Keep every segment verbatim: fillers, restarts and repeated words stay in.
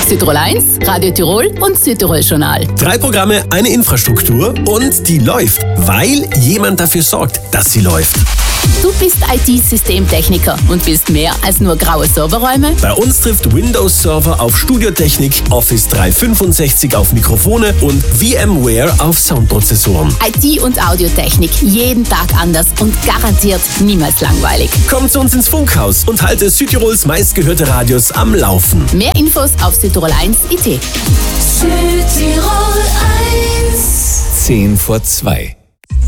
Südtirol eins, Radio Tirol und Südtirol Journal. Drei Programme, eine Infrastruktur und die läuft, weil jemand dafür sorgt, dass sie läuft. Du bist I T-Systemtechniker und willst mehr als nur graue Serverräume? Bei uns trifft Windows Server auf Studiotechnik, Office dreihundertfünfundsechzig auf Mikrofone und VMware auf Soundprozessoren. I T und Audiotechnik, jeden Tag anders und garantiert niemals langweilig. Komm zu uns ins Funkhaus und halte Südtirols meistgehörte Radios am Laufen. Mehr Infos auf Südtirol eins Punkt I T. Südtirol eins. Zehn vor zwei.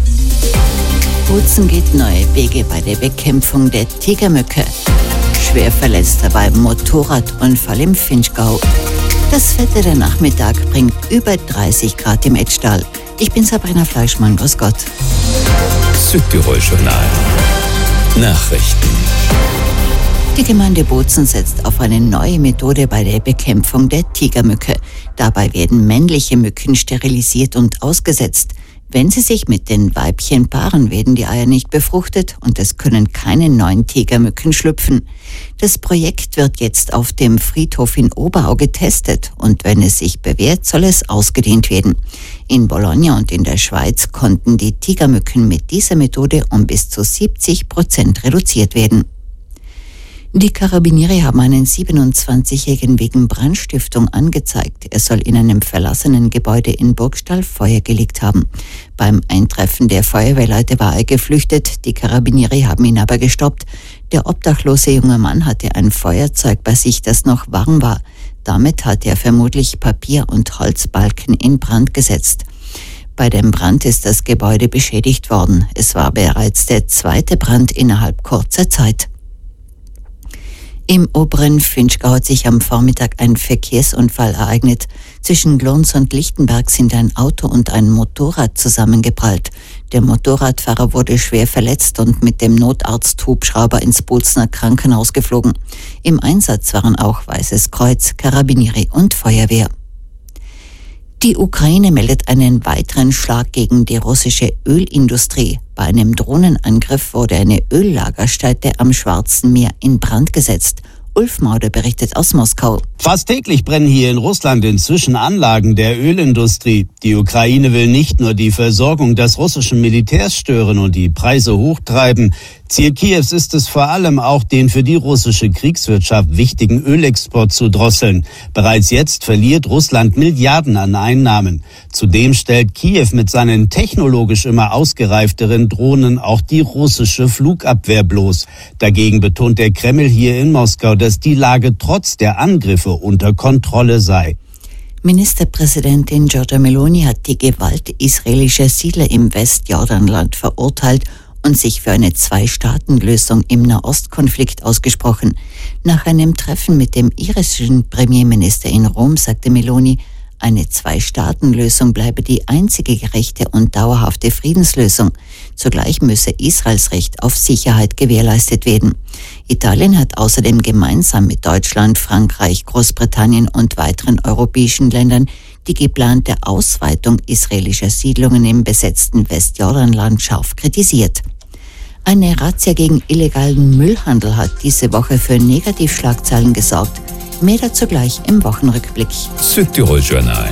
Bozen geht neue Wege bei der Bekämpfung der Tigermücke. Schwer verletzter beim Motorradunfall im Finchgau. Das fette der Nachmittag bringt über dreißig Grad im Etztal. Ich bin Sabrina Fleischmann, grüß Gott. Südtirol Journal. Nachrichten. Die Gemeinde Bozen setzt auf eine neue Methode bei der Bekämpfung der Tigermücke. Dabei werden männliche Mücken sterilisiert und ausgesetzt. Wenn sie sich mit den Weibchen paaren, werden die Eier nicht befruchtet und es können keine neuen Tigermücken schlüpfen. Das Projekt wird jetzt auf dem Friedhof in Oberau getestet und wenn es sich bewährt, soll es ausgedehnt werden. In Bologna und in der Schweiz konnten die Tigermücken mit dieser Methode um bis zu siebzig Prozent reduziert werden. Die Karabiniere haben einen siebenundzwanzigjährigen wegen Brandstiftung angezeigt. Er soll in einem verlassenen Gebäude in Burgstall Feuer gelegt haben. Beim Eintreffen der Feuerwehrleute war er geflüchtet. Die Karabiniere haben ihn aber gestoppt. Der obdachlose junge Mann hatte ein Feuerzeug bei sich, das noch warm war. Damit hat er vermutlich Papier- und Holzbalken in Brand gesetzt. Bei dem Brand ist das Gebäude beschädigt worden. Es war bereits der zweite Brand innerhalb kurzer Zeit. Im oberen Finchgau hat sich am Vormittag ein Verkehrsunfall ereignet. Zwischen Glons und Lichtenberg sind ein Auto und ein Motorrad zusammengeprallt. Der Motorradfahrer wurde schwer verletzt und mit dem Notarzthubschrauber ins Bozener Krankenhaus geflogen. Im Einsatz waren auch Weißes Kreuz, Karabiniere und Feuerwehr. Die Ukraine meldet einen weiteren Schlag gegen die russische Ölindustrie. Bei einem Drohnenangriff wurde eine Öllagerstätte am Schwarzen Meer in Brand gesetzt. Ulf Mauder berichtet aus Moskau. Fast täglich brennen hier in Russland inzwischen Anlagen der Ölindustrie. Die Ukraine will nicht nur die Versorgung des russischen Militärs stören und die Preise hochtreiben. Ziel Kiews ist es vor allem auch, den für die russische Kriegswirtschaft wichtigen Ölexport zu drosseln. Bereits jetzt verliert Russland Milliarden an Einnahmen. Zudem stellt Kiew mit seinen technologisch immer ausgereifteren Drohnen auch die russische Flugabwehr bloß. Dagegen betont der Kreml hier in Moskau, dass die Lage trotz der Angriffe unter Kontrolle sei. Ministerpräsidentin Giorgia Meloni hat die Gewalt israelischer Siedler im Westjordanland verurteilt und sich für eine Zwei-Staaten-Lösung im Nahostkonflikt ausgesprochen. Nach einem Treffen mit dem irischen Premierminister in Rom sagte Meloni, eine Zwei-Staaten-Lösung bleibe die einzige gerechte und dauerhafte Friedenslösung. Zugleich müsse Israels Recht auf Sicherheit gewährleistet werden. Italien hat außerdem gemeinsam mit Deutschland, Frankreich, Großbritannien und weiteren europäischen Ländern die geplante Ausweitung israelischer Siedlungen im besetzten Westjordanland scharf kritisiert. Eine Razzia gegen illegalen Müllhandel hat diese Woche für Negativschlagzeilen gesorgt. Mehr dazu gleich im Wochenrückblick. Südtirol Journal.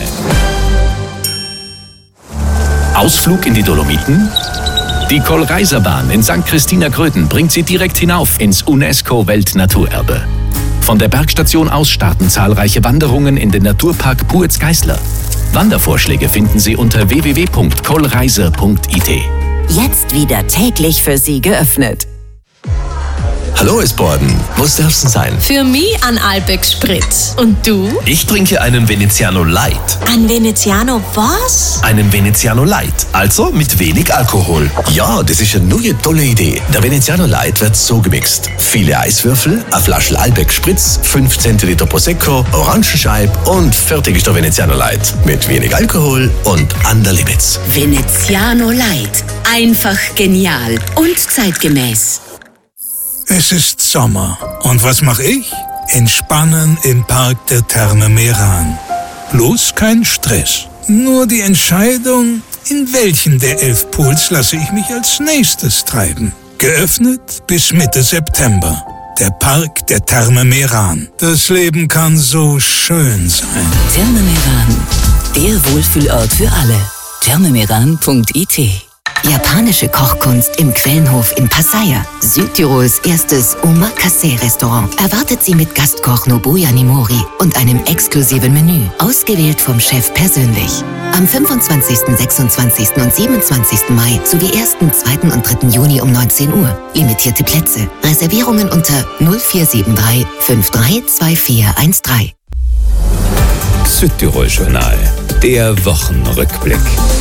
Ausflug in die Dolomiten? Die Kohlreiserbahn in Sankt Christina Gröden bringt Sie direkt hinauf ins UNESCO-Weltnaturerbe. Von der Bergstation aus starten zahlreiche Wanderungen in den Naturpark Puetz-Geißler. Wandervorschläge finden Sie unter w w w punkt kohlreise punkt i t. Jetzt wieder täglich für Sie geöffnet. Hallo, es Borden. Was darf's denn sein? Für mich ein Albeck Spritz. Und du? Ich trinke einen Veneziano Light. Ein Veneziano was? Einen Veneziano Light, also mit wenig Alkohol. Ja, das ist eine neue tolle Idee. Der Veneziano Light wird so gemixt. Viele Eiswürfel, eine Flasche Albeck Spritz, fünf Zentiliter Prosecco, Orangenscheib und fertig ist der Veneziano Light. Mit wenig Alkohol und under limits. Veneziano Light. Einfach genial und zeitgemäß. Es ist Sommer. Und was mache ich? Entspannen im Park der Therme Meran. Bloß kein Stress. Nur die Entscheidung, in welchen der elf Pools lasse ich mich als nächstes treiben. Geöffnet bis Mitte September. der Park der Therme Meran. Das Leben kann so schön sein. Therme Meran, der Wohlfühlort für alle. therme meran punkt i t. Japanische Kochkunst im Quellenhof in Pasaya. Südtirols erstes Omakase-Restaurant erwartet Sie mit Gastkoch Nobuya Nimori und einem exklusiven Menü, ausgewählt vom Chef persönlich. Am fünfundzwanzigsten, sechsundzwanzigsten und siebenundzwanzigsten Mai sowie ersten, zweiten und dritten Juni um neunzehn Uhr. Limitierte Plätze. Reservierungen unter null vier sieben drei fünf drei zwei vier eins drei. Südtirol Journal, der Wochenrückblick.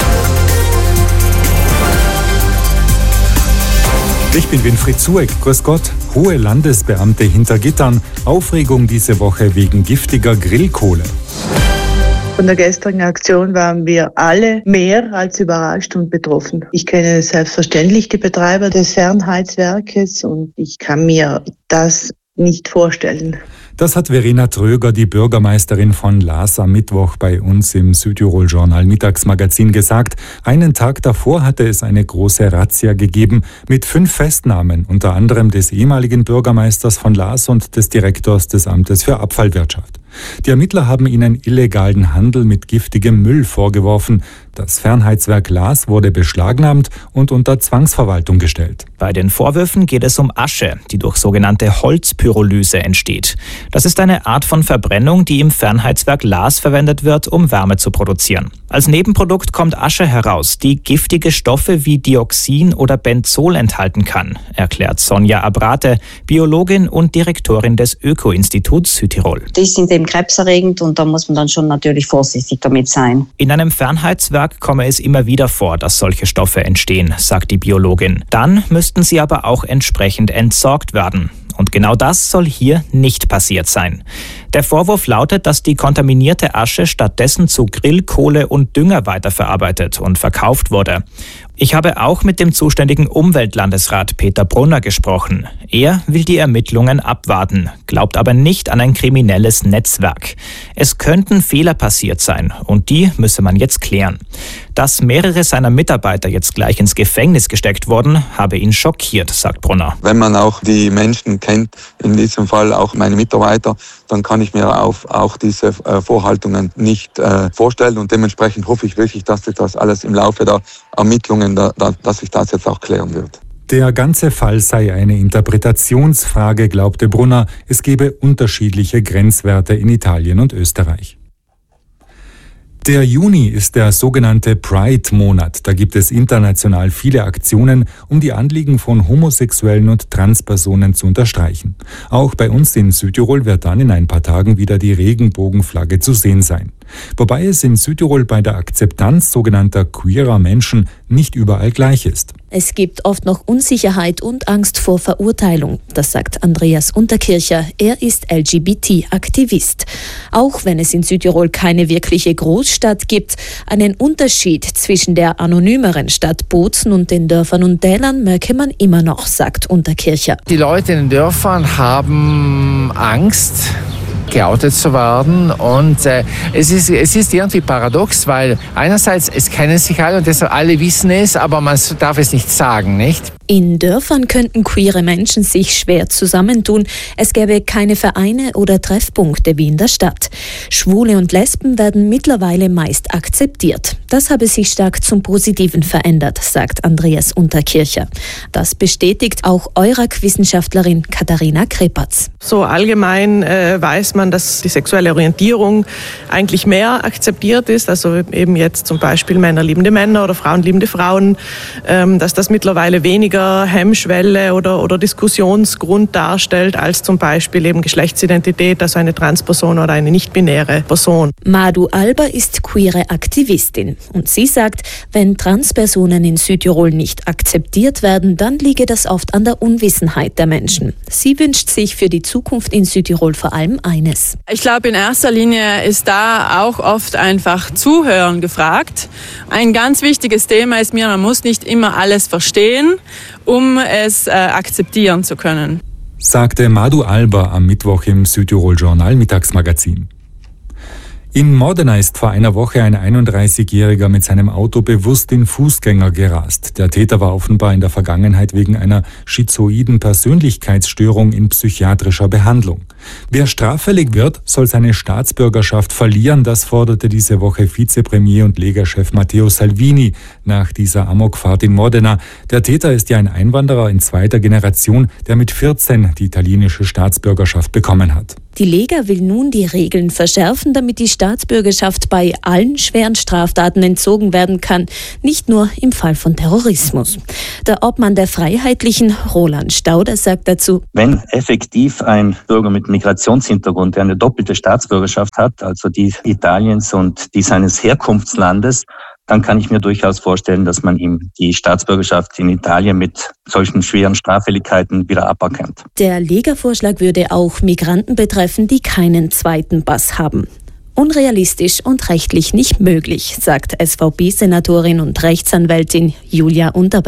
Ich bin Winfried Zueck. Grüß Gott. Hohe Landesbeamte hinter Gittern. Aufregung diese Woche wegen giftiger Grillkohle. Von der gestrigen Aktion waren wir alle mehr als überrascht und betroffen. Ich kenne selbstverständlich die Betreiber des Fernheizwerkes und ich kann mir das nicht vorstellen. Das hat Verena Tröger, die Bürgermeisterin von Laas, am Mittwoch bei uns im Südtirol Journal Mittagsmagazin gesagt. Einen Tag davor hatte es eine große Razzia gegeben mit fünf Festnahmen, unter anderem des ehemaligen Bürgermeisters von Laas und des Direktors des Amtes für Abfallwirtschaft. Die Ermittler haben ihnen illegalen Handel mit giftigem Müll vorgeworfen. Das Fernheizwerk Laas wurde beschlagnahmt und unter Zwangsverwaltung gestellt. Bei den Vorwürfen geht es um Asche, die durch sogenannte Holzpyrolyse entsteht. Das ist eine Art von Verbrennung, die im Fernheizwerk Laas verwendet wird, um Wärme zu produzieren. Als Nebenprodukt kommt Asche heraus, die giftige Stoffe wie Dioxin oder Benzol enthalten kann, erklärt Sonja Abrate, Biologin und Direktorin des Öko-Instituts Südtirol. Die sind eben krebserregend und da muss man dann schon natürlich vorsichtig damit sein. In einem Fernheizwerk komme es immer wieder vor, dass solche Stoffe entstehen, sagt die Biologin. Dann müssten sie aber auch entsprechend entsorgt werden. Und genau das soll hier nicht passiert sein. Der Vorwurf lautet, dass die kontaminierte Asche stattdessen zu Grillkohle und Dünger weiterverarbeitet und verkauft wurde. Ich habe auch mit dem zuständigen Umweltlandesrat Peter Brunner gesprochen. Er will die Ermittlungen abwarten, glaubt aber nicht an ein kriminelles Netzwerk. Es könnten Fehler passiert sein und die müsse man jetzt klären. Dass mehrere seiner Mitarbeiter jetzt gleich ins Gefängnis gesteckt wurden, habe ihn schockiert, sagt Brunner. Wenn man auch die Menschen kennt, in diesem Fall auch meine Mitarbeiter, dann kann ich mir auch, auch diese äh, Vorhaltungen nicht äh, vorstellen und dementsprechend hoffe ich wirklich, dass sich das alles im Laufe der Ermittlungen, da, da, dass sich das jetzt auch klären wird. Der ganze Fall sei eine Interpretationsfrage, glaubte Brunner. Es gebe unterschiedliche Grenzwerte in Italien und Österreich. Der Juni ist der sogenannte Pride-Monat. Da gibt es international viele Aktionen, um die Anliegen von Homosexuellen und Transpersonen zu unterstreichen. Auch bei uns in Südtirol wird dann in ein paar Tagen wieder die Regenbogenflagge zu sehen sein. Wobei es in Südtirol bei der Akzeptanz sogenannter queerer Menschen nicht überall gleich ist. Es gibt oft noch Unsicherheit und Angst vor Verurteilung. Das sagt Andreas Unterkircher. Er ist L G B T-Aktivist. Auch wenn es in Südtirol keine wirkliche Großstadt gibt, einen Unterschied zwischen der anonymeren Stadt Bozen und den Dörfern und Tälern merke man immer noch, sagt Unterkircher. Die Leute in den Dörfern haben Angst, geoutet zu werden und äh, es ist es ist irgendwie paradox, weil einerseits es kennen sich alle und deshalb alle wissen es, aber man darf es nicht sagen, nicht? In Dörfern könnten queere Menschen sich schwer zusammentun. Es gäbe keine Vereine oder Treffpunkte wie in der Stadt. Schwule und Lesben werden mittlerweile meist akzeptiert. Das habe sich stark zum Positiven verändert, sagt Andreas Unterkircher. Das bestätigt auch Eurac-Wissenschaftlerin Katharina Krepatz. So allgemein äh, weiß man, dass die sexuelle Orientierung eigentlich mehr akzeptiert ist. Also eben jetzt zum Beispiel Männer liebende Männer oder Frauen liebende Frauen, ähm, dass das mittlerweile weniger Hemmschwelle oder, oder Diskussionsgrund darstellt, als zum Beispiel eben Geschlechtsidentität, also eine Transperson oder eine nicht-binäre Person. Madu Alba ist queere Aktivistin und sie sagt, wenn Transpersonen in Südtirol nicht akzeptiert werden, dann liege das oft an der Unwissenheit der Menschen. Sie wünscht sich für die Zukunft in Südtirol vor allem eines. Ich glaube, in erster Linie ist da auch oft einfach Zuhören gefragt. Ein ganz wichtiges Thema ist mir, man muss nicht immer alles verstehen, um es äh, akzeptieren zu können. Sagte Madu Alba am Mittwoch im Südtirol Journal Mittagsmagazin. In Modena ist vor einer Woche ein einunddreißigjähriger mit seinem Auto bewusst in Fußgänger gerast. Der Täter war offenbar in der Vergangenheit wegen einer schizoiden Persönlichkeitsstörung in psychiatrischer Behandlung. Wer straffällig wird, soll seine Staatsbürgerschaft verlieren. Das forderte diese Woche Vizepremier und Lega-Chef Matteo Salvini nach dieser Amokfahrt in Modena. Der Täter ist ja ein Einwanderer in zweiter Generation, der mit vierzehn die italienische Staatsbürgerschaft bekommen hat. Die Lega will nun die Regeln verschärfen, damit die Staatsbürgerschaft bei allen schweren Straftaten entzogen werden kann, nicht nur im Fall von Terrorismus. Der Obmann der Freiheitlichen, Roland Stauder, sagt dazu: Wenn effektiv ein Bürger mit Migrationshintergrund, der eine doppelte Staatsbürgerschaft hat, also die Italiens und die seines Herkunftslandes, dann kann ich mir durchaus vorstellen, dass man ihm die Staatsbürgerschaft in Italien mit solchen schweren Straffälligkeiten wieder aberkennt. Der Lega-Vorschlag würde auch Migranten betreffen, die keinen zweiten Pass haben. Unrealistisch und rechtlich nicht möglich, sagt S V P-Senatorin und Rechtsanwältin Julia Unterberg.